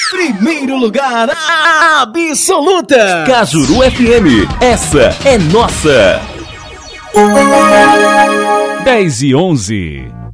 Primeiro lugar absoluta. Cajuru FM, essa é nossa. 10:11.